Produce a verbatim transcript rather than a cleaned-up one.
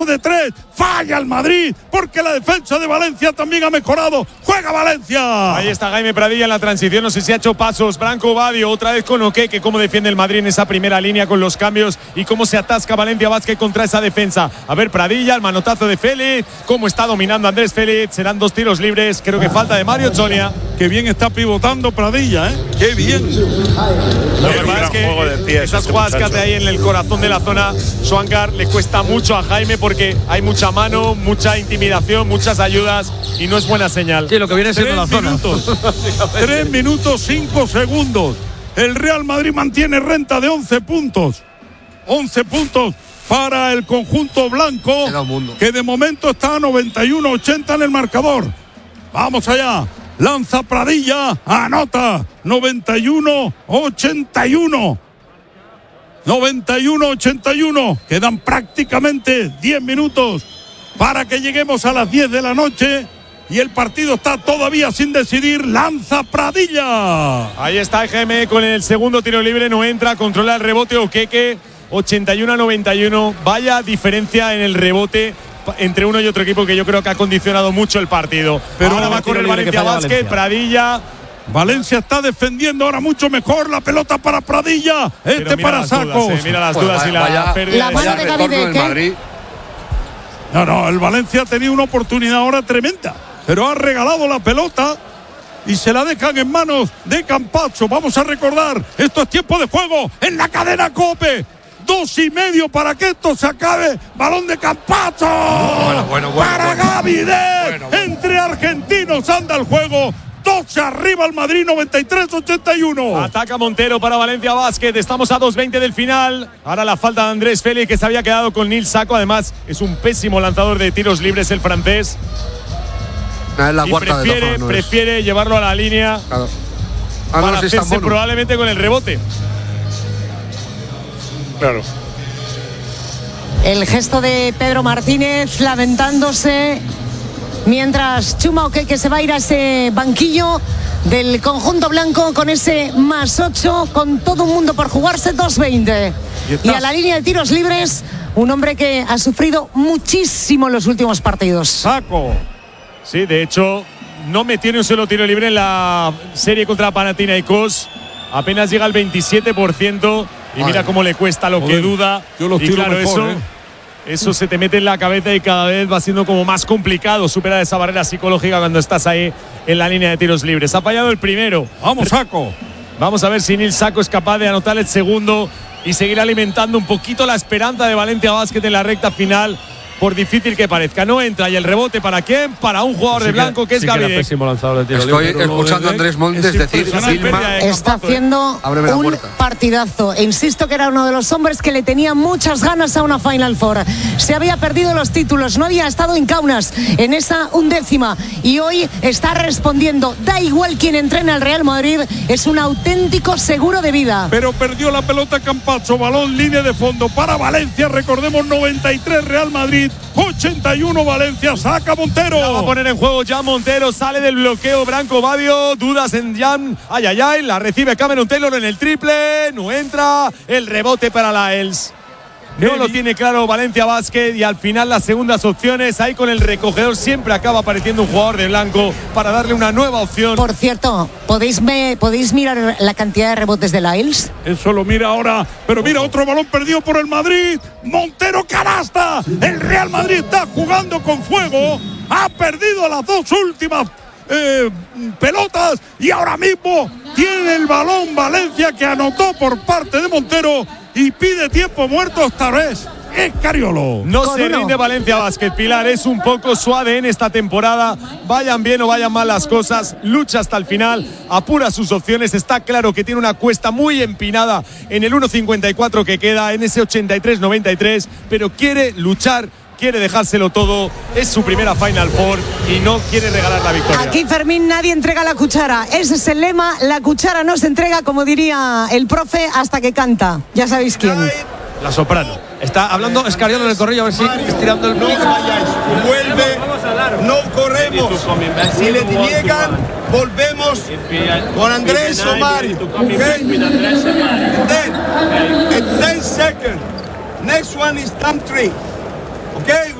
de tres, falla el Madrid, porque la defensa de Valencia también ha mejorado. ¡Juega Valencia! Ahí está Jaime Pradilla en la transición, no sé si ha hecho pasos. Branco Badio, otra vez con Oque, que cómo defiende el Madrid en esa primera línea con los cambios y cómo se atasca Valencia Basket contra esa defensa. A ver, Pradilla, el manotazo de Félix, cómo está dominando Andrés Félix. Serán dos tiros libres, creo que falta de Mario Chonia. Qué bien está pivotando Pradilla, ¿eh? Qué bien. Lo que pasa es que esas jugadas que hace ahí en el corazón de la zona, Swankar, le cuesta mucho a Jaime porque hay mucha mano, mucha intimidación, muchas ayudas y no es buena señal. Sí, lo que viene siendo la zona. Tres minutos, cinco segundos. El Real Madrid mantiene renta de once puntos. once puntos para el conjunto blanco, que de momento está a noventa y uno ochenta en el marcador. Vamos allá. Lanza Pradilla, anota noventa y uno ochenta y uno. noventa y uno ochenta y uno. Quedan prácticamente diez minutos para que lleguemos a las diez de la noche y el partido está todavía sin decidir. Lanza Pradilla. Ahí está G M con el segundo tiro libre, no entra, controla el rebote Oqueque, ochenta y uno a noventa y uno. Vaya diferencia en el rebote entre uno y otro equipo que yo creo que ha condicionado mucho el partido. Pero ahora va a correr Valencia Basket, Pradilla. Valencia está defendiendo ahora mucho mejor. La pelota para Pradilla. Este para Sacos. Dudas, eh, mira las pues dudas vaya, y la vaya, pérdida. La mano de Gavidec, ¿eh? No, no, el Valencia ha tenido una oportunidad ahora tremenda, pero ha regalado la pelota y se la dejan en manos de Campazzo. Vamos a recordar, esto es tiempo de juego en la cadena COPE. Dos y medio para que esto se acabe. Balón de Campazzo. Bueno, bueno, bueno, para bueno. Gavidec. Bueno, bueno. Entre argentinos anda el juego. Dos arriba el Madrid, noventa y tres ochenta y uno. Ataca Montero para Valencia Basket. Estamos a dos veinte del final. Ahora la falta de Andrés Félix, que se había quedado con Nil Sacco. Además, es un pésimo lanzador de tiros libres el francés. Es la y cuarta prefiere, de no prefiere llevarlo a la línea claro. ah, para no, si hacerse probablemente con el rebote. Claro. El gesto de Pedro Martínez lamentándose mientras Chuma Oqueque se va a ir a ese banquillo del conjunto blanco con ese más ocho, con todo un mundo por jugarse, dos veinte. Y, y a la línea de tiros libres, un hombre que ha sufrido muchísimo en los últimos partidos. Sacco. Sí, de hecho, no metió ni un solo tiro libre en la serie contra Panathinaikos. Apenas llega al veintisiete por ciento. Y mira cómo le cuesta, lo que duda. Yo los y tiro claro, mejor, eso, ¿eh? eso se te mete en la cabeza y cada vez va siendo como más complicado superar esa barrera psicológica cuando estás ahí en la línea de tiros libres. Ha fallado el primero. Vamos, Sacco. Vamos a ver si Nil Sacco es capaz de anotar el segundo y seguir alimentando un poquito la esperanza de Valencia Basket en la recta final. Por difícil que parezca, no entra. Y el rebote, ¿para quién? Para un jugador sí de blanco que, que es sí Gavidec. Estoy escuchando a Andrés Montes decir Silva está haciendo un partidazo. Insisto que era uno de los hombres que le tenía muchas ganas a una Final Four. Se había perdido los títulos, no había estado en Kaunas en esa undécima y hoy está respondiendo. Da igual quien entrena al Real Madrid, es un auténtico seguro de vida. Pero perdió la pelota Campazzo, balón, línea de fondo para Valencia. Recordemos, noventa y tres Real Madrid, ochenta y uno Valencia. Saca Montero. La va a poner en juego ya Montero. Sale del bloqueo Branco Badio. Dudas en Jan. Ay, ay, ay. La recibe Cameron Taylor en el triple. No entra. El rebote para la Els. No lo tiene claro Valencia Basket y al final las segundas opciones ahí con el recogedor siempre acaba apareciendo un jugador de blanco para darle una nueva opción. Por cierto, ¿podéis, me, ¿podéis mirar la cantidad de rebotes de la Els? Eso lo mira ahora, pero mira otro balón perdido por el Madrid. Montero, canasta. El Real Madrid está jugando con fuego. Ha perdido las dos últimas eh, pelotas y ahora mismo tiene el balón Valencia, que anotó por parte de Montero. Y pide tiempo muerto esta vez. Es Cariolo. No se rinde Valencia Basket, Pilar. Es un poco suave en esta temporada. Vayan bien o vayan mal las cosas. Lucha hasta el final. Apura sus opciones. Está claro que tiene una cuesta muy empinada en el uno cincuenta y cuatro que queda, en ese ochenta y tres noventa y tres. Pero quiere luchar. Quiere dejárselo todo, es su primera Final Four y no quiere regalar la victoria. Aquí, Fermín, nadie entrega la cuchara. Ese es el lema, la cuchara no se entrega, como diría el profe, hasta que canta. Ya sabéis quién. La soprano. Está hablando Escariolo en el corrillo, a ver si estirando el mic. Vuelve, no corremos. Si le niegan, volvemos con Andrés Omar. Okay? And then, in ten seconds, next one is time three. Okay?